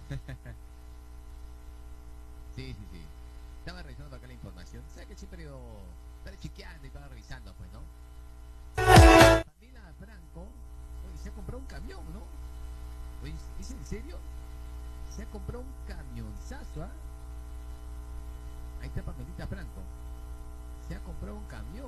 Sí, sí, sí. Estaba revisando acá la información. ¿Sabes que siempre yo estaba chequeando y estaba revisando, pues, ¿no? Pamela Franco, oye, se ha comprado un camión, ¿no? Oye, ¿es en serio? Se ha comprado un camionzazo, ¿ah? Ahí está Pamelita Franco. Se ha comprado un camión.